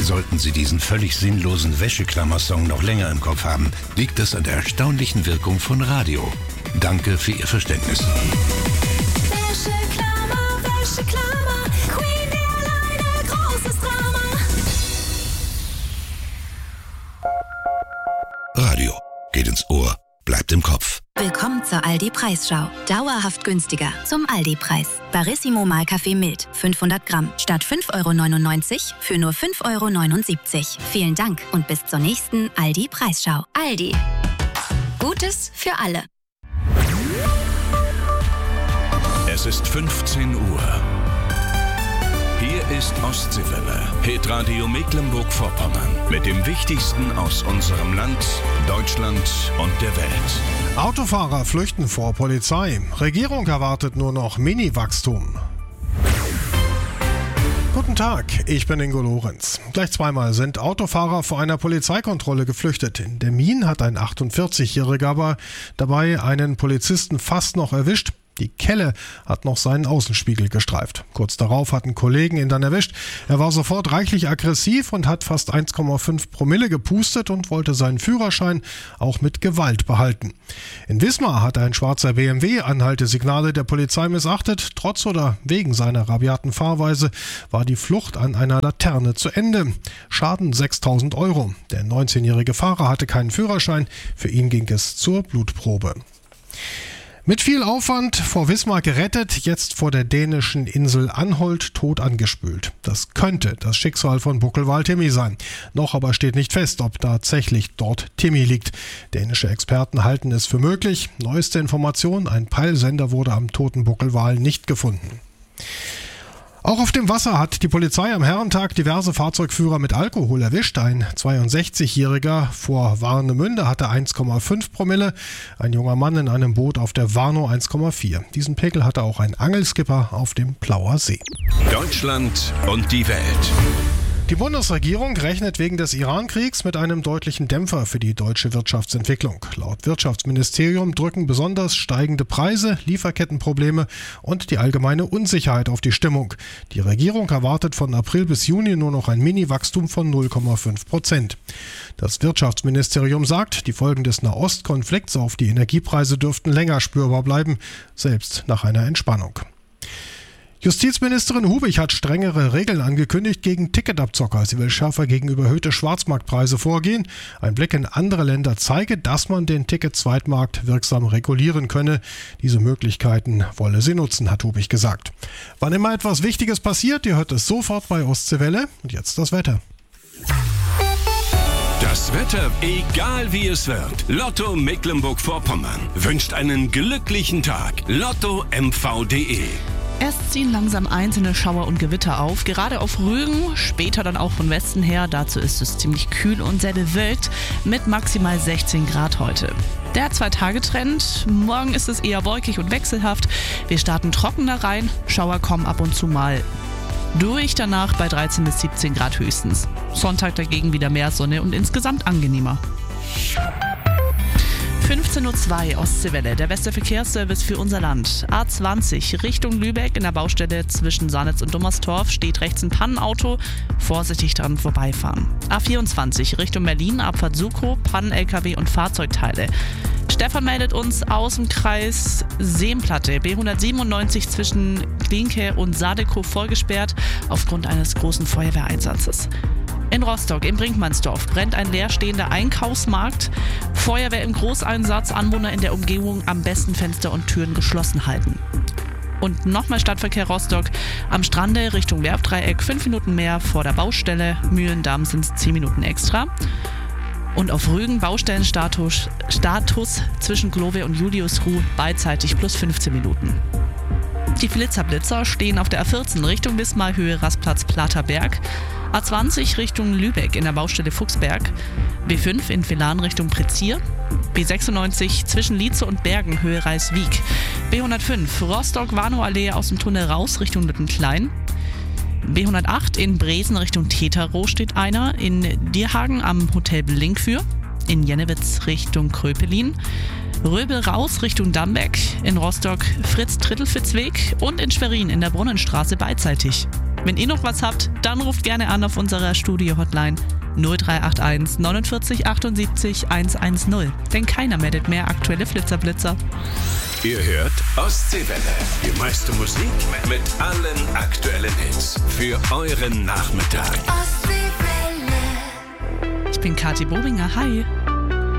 Sollten Sie diesen völlig sinnlosen Wäscheklammer-Song noch länger im Kopf haben, liegt es an der erstaunlichen Wirkung von Radio. Danke für Ihr Verständnis. Wäscheklammer, Wäscheklammer, Queen Airline, großes Drama. Radio geht ins Ohr, bleibt im Kopf. Willkommen zur Aldi-Preisschau. Dauerhaft günstiger. Zum Aldi-Preis. Barissimo Mahlkaffee mild. 500 Gramm. Statt 5,99 € für nur 5,79 €. Vielen Dank und bis zur nächsten Aldi-Preisschau. Aldi. Gutes für alle. Es ist 15 Uhr. Hier ist Ostseewelle, Hitradio Mecklenburg-Vorpommern. Mit dem Wichtigsten aus unserem Land, Deutschland und der Welt. Autofahrer flüchten vor Polizei. Regierung erwartet nur noch Mini-Wachstum. Guten Tag, ich bin Ingo Lorenz. Gleich zweimal sind Autofahrer vor einer Polizeikontrolle geflüchtet. In Demmin hat ein 48-Jähriger aber dabei einen Polizisten fast noch erwischt. Die Kelle hat noch seinen Außenspiegel gestreift. Kurz darauf hatten Kollegen ihn dann erwischt. Er war sofort reichlich aggressiv und hat fast 1,5 Promille gepustet und wollte seinen Führerschein auch mit Gewalt behalten. In Wismar hat ein schwarzer BMW Anhaltesignale der Polizei missachtet. Trotz oder wegen seiner rabiaten Fahrweise war die Flucht an einer Laterne zu Ende. Schaden 6.000 €. Der 19-jährige Fahrer hatte keinen Führerschein. Für ihn ging es zur Blutprobe. Mit viel Aufwand vor Wismar gerettet, jetzt vor der dänischen Insel Anholt tot angespült. Das könnte das Schicksal von Buckelwal Timmy sein. Noch aber steht nicht fest, ob tatsächlich dort Timmy liegt. Dänische Experten halten es für möglich. Neueste Information: ein Peilsender wurde am toten Buckelwal nicht gefunden. Auch auf dem Wasser hat die Polizei am Herrentag diverse Fahrzeugführer mit Alkohol erwischt. Ein 62-Jähriger vor Warnemünde hatte 1,5 Promille, ein junger Mann in einem Boot auf der Warnow 1,4. Diesen Pegel hatte auch ein Angelskipper auf dem Plauer See. Deutschland und die Welt. Die Bundesregierung rechnet wegen des Iran-Kriegs mit einem deutlichen Dämpfer für die deutsche Wirtschaftsentwicklung. Laut Wirtschaftsministerium drücken besonders steigende Preise, Lieferkettenprobleme und die allgemeine Unsicherheit auf die Stimmung. Die Regierung erwartet von April bis Juni nur noch ein Mini-Wachstum von 0,5%. Das Wirtschaftsministerium sagt, die Folgen des Nahostkonflikts auf die Energiepreise dürften länger spürbar bleiben, selbst nach einer Entspannung. Justizministerin Hubig hat strengere Regeln angekündigt gegen Ticketabzocker. Sie will schärfer gegen überhöhte Schwarzmarktpreise vorgehen. Ein Blick in andere Länder zeige, dass man den Ticket-Zweitmarkt wirksam regulieren könne. Diese Möglichkeiten wolle sie nutzen, hat Hubig gesagt. Wann immer etwas Wichtiges passiert, ihr hört es sofort bei Ostseewelle. Und jetzt das Wetter. Das Wetter, egal wie es wird. Lotto Mecklenburg-Vorpommern wünscht einen glücklichen Tag. LottoMV.de. Erst ziehen langsam einzelne Schauer und Gewitter auf, gerade auf Rügen, später dann auch von Westen her. Dazu ist es ziemlich kühl und sehr bewölkt mit maximal 16 Grad heute. Der 2-Tage-Trend, morgen ist es eher wolkig und wechselhaft. Wir starten trockener rein, Schauer kommen ab und zu mal durch, danach bei 13 bis 17 Grad höchstens. Sonntag dagegen wieder mehr Sonne und insgesamt angenehmer. 15:02 Uhr Ostseewelle, der beste Verkehrsservice für unser Land. A20 Richtung Lübeck in der Baustelle zwischen Sanitz und Dummerstorf steht rechts ein Pannenauto, vorsichtig dran vorbeifahren. A24 Richtung Berlin, Abfahrt Sukow, Pannen-LKW und Fahrzeugteile. Stefan meldet uns aus dem Kreis Seenplatte, B197 zwischen Klinke und Sadekow vollgesperrt aufgrund eines großen Feuerwehreinsatzes. In Rostock, im Brinkmannsdorf, brennt ein leerstehender Einkaufsmarkt. Feuerwehr im Großeinsatz, Anwohner in der Umgebung am besten Fenster und Türen geschlossen halten. Und nochmal Stadtverkehr Rostock, am Strande Richtung Werftdreieck, 5 Minuten mehr vor der Baustelle, Mühlendamm sind es 10 Minuten extra. Und auf Rügen Baustellenstatus zwischen Glove und Juliusruh beidseitig plus 15 Minuten. Die Blitzerblitzer stehen auf der A14 Richtung Wismar, Höhe Rastplatz Platerberg. A20 Richtung Lübeck in der Baustelle Fuchsberg. B5 in Velan Richtung Prezier. B96 zwischen Lietze und Bergen, Höhe Reiswijk. B105 Rostock-Warnow-Allee aus dem Tunnel raus Richtung Lüttenklein. B108 in Bresen Richtung Teterow steht einer. In Dierhagen am Hotel Blinkfür. In Jennewitz Richtung Kröpelin. Röbel raus Richtung Dambeck. In Rostock Fritz-Trittelfitzweg. Und in Schwerin in der Brunnenstraße beidseitig. Wenn ihr noch was habt, dann ruft gerne an auf unserer Studio-Hotline 0381 49 78 110. Denn keiner meldet mehr aktuelle Flitzer-Blitzer. Ihr hört Ostseewelle. Die meiste Musik mit allen aktuellen Hits. Für euren Nachmittag. Ostseewelle. Ich bin Kathi Bobinger. Hi.